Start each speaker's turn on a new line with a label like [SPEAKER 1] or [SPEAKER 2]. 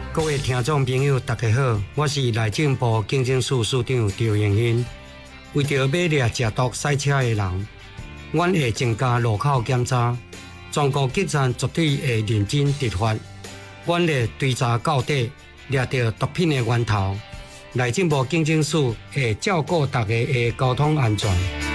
[SPEAKER 1] 各位听众朋友，大家好，我是内政部警政署署长赵永兴。为着要掠食毒赛车的人，阮会增加路口检查，全国警察绝对会认真执法。阮会追查到底，掠到毒品的源头。内政部警政署会照顾大家的交通安全。